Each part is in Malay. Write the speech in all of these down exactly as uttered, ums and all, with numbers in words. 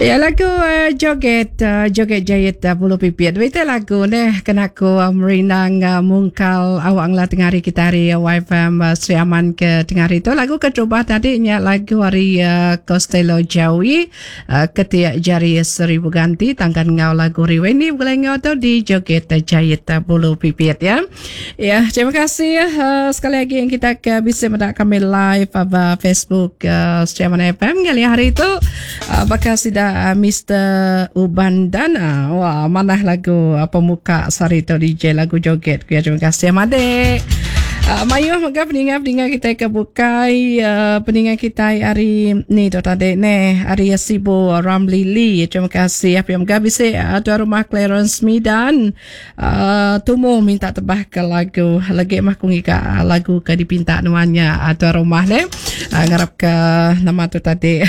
Ya lagu uh, joget uh, joget jayet uh, bulu pipit. Itu lagu ni kena aku uh, merinang uh, mungkal awang lah tengah hari kita hari uh, Y F M uh, Sri Aman ke tengah hari itu lagu kecoba tadi nya lagu hari uh, Costello Jawi uh, ketiak jari seribu ganti tangkan ngau lagu riweni boleh ngau tu di joget uh, jayet uh, bulu pipit ya. Ya terima kasih uh, sekali lagi yang kita ke, bisa mendak kami live uh, Facebook uh, Sri Aman F M kali hari itu uh, bakal sida Uh, Mister Ubandana. Wah, mana lagu uh, pemuka Sarito D J lagu joget. Ya, terima kasih Made. Uh, Mayu moga peningat-peningat kita kebukai uh, peningat kita hari ni tu tadi ni hari Sibo Ramli Lee. Terima kasih apa yang moga bisa uh, tuan rumah Clarence Midan uh, tumu minta tebah ke lagu lagi mah kungika uh, lagu ke dipinta namanya uh, tuan rumah ni uh, ngarap ke nama tu tadi.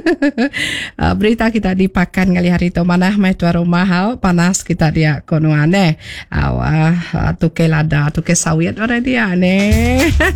uh, berita kita dipakan kali hari itu mana mai tuan rumah hau panas kita dia konuane awah uh, tuke lada tuke sawit ada dia ne.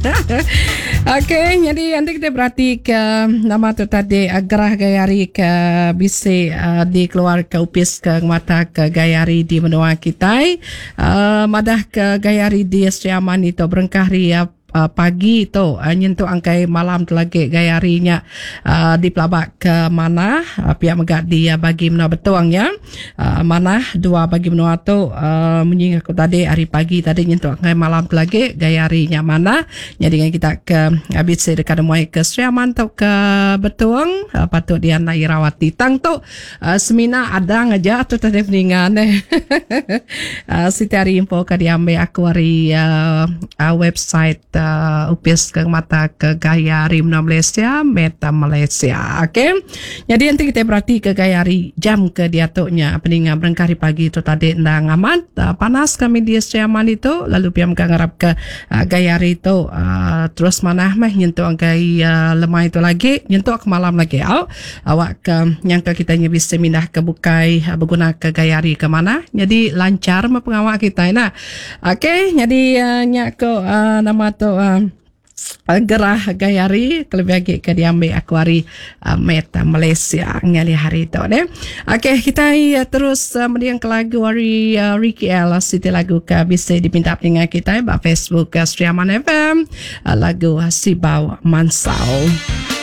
Okey, jadi nanti kita berarti ke nama tu tadi uh, gerah gayari ke bisa uh, dikeluar ke upis ke mata ke gayari di menua kita uh, madah ke gayari di Sri Aman itu berengkahri uh, Uh, pagi tu uh, nyentuh angkai malam tu lagi gayarinya uh, di pelabak ke mana uh, pihak megat dia bagi menua betuang ya uh, mana dua bagi menua tu uh, menyinggung aku tadi hari pagi tadi nyentuh angkai malam tu lagi gayarinya mana jadi kita ke habis dekat muai ke Sri Aman tu ke betuang uh, patut dia nak irawati tang tu uh, semina ada ngaja tu tadi peningan eh uh, setiap info ke diambil aku hari uh, uh, website uh, Uh, upis ke mata ke gaya Rimna Malaysia Meta Malaysia. Okey, jadi nanti kita berarti ke gaya jam ke diatuknya peningan berengkari pagi itu tadi ndang amat uh, panas kami di Sri Aman itu lalu piam ngarap ke uh, gaya itu uh, terus mana mah nyentuh angkai uh, lemah itu lagi nyentuh ke malam lagi au awak ke yang ke kitanya bisa mindah ke bukai uh, berguna ke gaya ke mana jadi lancar mapengawak kita nah. Okey, jadi uh, nyak ke uh, nama tu Uh, gerah gayari kelebih lagi ke diambil akuari uh, Meta Malaysia ngali hari itu deh. Okey, kita uh, terus uh, mendiang ke lagu hari uh, Ricky L Siti lagu ke bisa dipinta pendengar kita ba Facebook uh, Sri Aman F M uh, lagu Sibau Mansau.